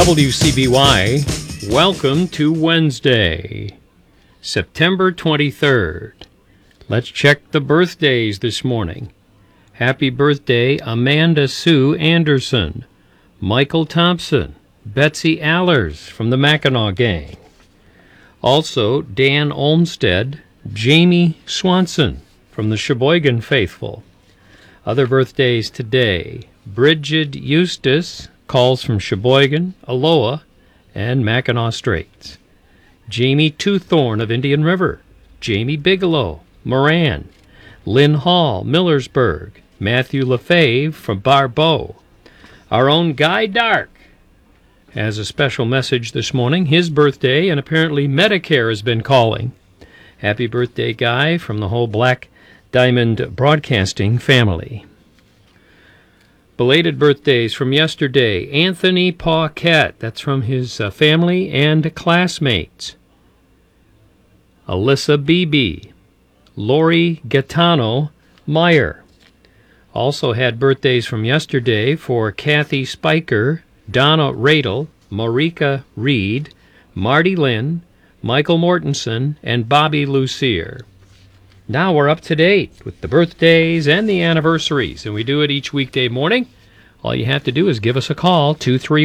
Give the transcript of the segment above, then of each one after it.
WCBY, welcome to Wednesday, September 23rd. Let's check the birthdays this morning. Happy birthday, Amanda Sue Anderson, Michael Thompson, Betsy Allers from the Mackinac Gang. Also, Dan Olmsted, Jamie Swanson from the Sheboygan Faithful. Other birthdays today, Bridget Eustace, calls from Sheboygan, Aloha, and Mackinac Straits. Jamie Toothorn of Indian River, Jamie Bigelow, Moran, Lynn Hall, Millersburg, Matthew LaFave from Barbeau. Our own Guy Dark has a special message this morning. His birthday, and apparently Medicare has been calling. Happy birthday, Guy, from the whole Black Diamond Broadcasting family. Belated birthdays from yesterday. Anthony Paquette, that's from his family and classmates. Alyssa Beebe, Lori Gaetano Meyer. Also had birthdays from yesterday for Kathy Spiker, Donna Radel, Marika Reed, Marty Lynn, Michael Mortensen, and Bobby Lucier. Now we're up to date with the birthdays and the anniversaries, and we do it each weekday morning. All you have to do is give us a call,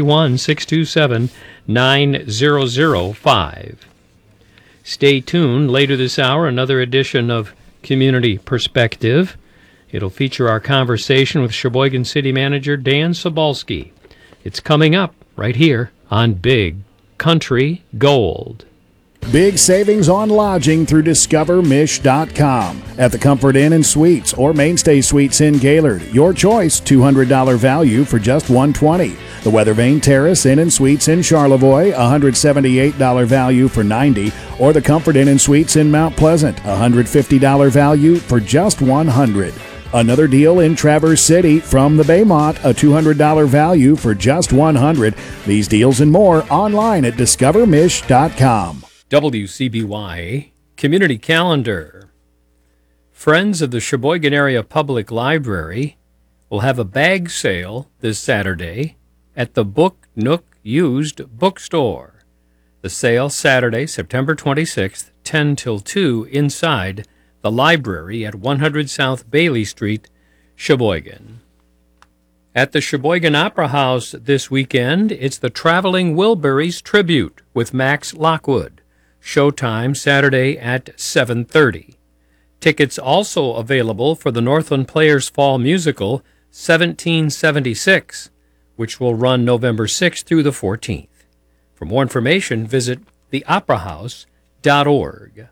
231-627-9005. Stay tuned. Later this hour, another edition of Community Perspective. It'll feature our conversation with Sheboygan City Manager Dan Sobalski. It's coming up right here on Big Country Gold. Big savings on lodging through DiscoverMish.com. At the Comfort Inn and Suites or Mainstay Suites in Gaylord. Your choice, $200 value for just $120. The Weathervane Terrace Inn and Suites in Charlevoix, $178 value for $90. Or the Comfort Inn and Suites in Mount Pleasant, $150 value for just $100. Another deal in Traverse City from the Baymont, a $200 value for just $100. These deals and more online at DiscoverMish.com. WCBY Community Calendar. Friends of the Sheboygan Area Public Library will have a bag sale this Saturday at the Book Nook Used Bookstore. The sale Saturday, September 26th, 10 till 2, inside the library at 100 South Bailey Street, Sheboygan. At the Sheboygan Opera House this weekend, it's the Traveling Wilburys Tribute with Max Lockwood. Showtime Saturday at 7:30. Tickets also available for the Northland Players Fall Musical 1776, which will run November 6th through the 14th. For more information, visit theoperahouse.org.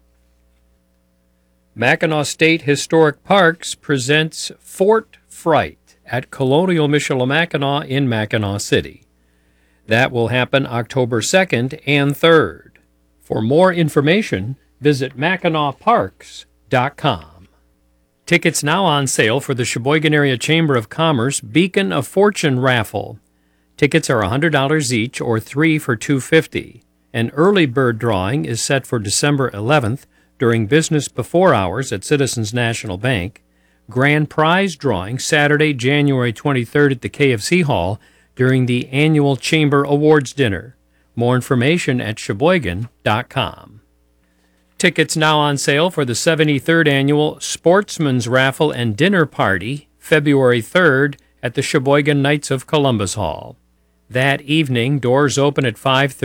Mackinac State Historic Parks presents Fort Fright at Colonial Michilimackinac in Mackinac City. That will happen October 2nd and 3rd. For more information, visit MackinacParks.com. Tickets now on sale for the Sheboygan Area Chamber of Commerce Beacon of Fortune raffle. Tickets are $100 each or 3 for $250. An early bird drawing is set for December 11th during business before hours at Citizens National Bank. Grand prize drawing Saturday, January 23rd at the KFC Hall during the annual Chamber Awards Dinner. More information at Sheboygan.com. Tickets now on sale for the 73rd Annual Sportsman's Raffle and Dinner Party, February 3rd at the Sheboygan Knights of Columbus Hall. That evening, doors open at 5:30.